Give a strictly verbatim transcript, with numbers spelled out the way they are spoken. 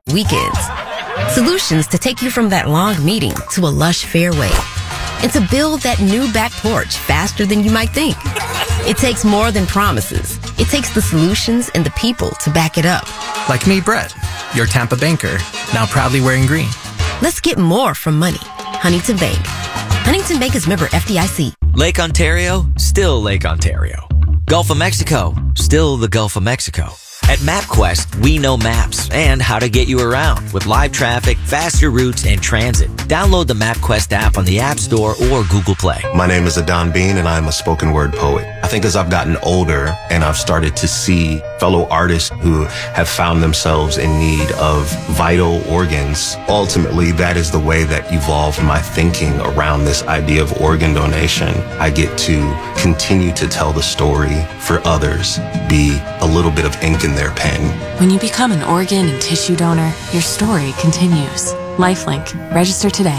weekends. Solutions to take you from that long meeting to a lush fairway. And to build that new back porch faster than you might think. It takes more than promises. It takes the solutions and the people to back it up. Like me, Brett, your Tampa banker, now proudly wearing green. Let's get more from money. Huntington Bank. Huntington Bank is member F D I C. Lake Ontario, still Lake Ontario. Gulf of Mexico, still the Gulf of Mexico. At MapQuest, we know maps and how to get you around with live traffic, faster routes, and transit. Download the MapQuest app on the App Store or Google Play. My name is Adon Bean, and I'm a spoken word poet. I think as I've gotten older and I've started to see fellow artists who have found themselves in need of vital organs, ultimately that is the way that evolved my thinking around this idea of organ donation. I get to continue to tell the story for others, be a little bit of ink in their pen. When you become an organ and tissue donor, your story continues. Lifelink. Register today.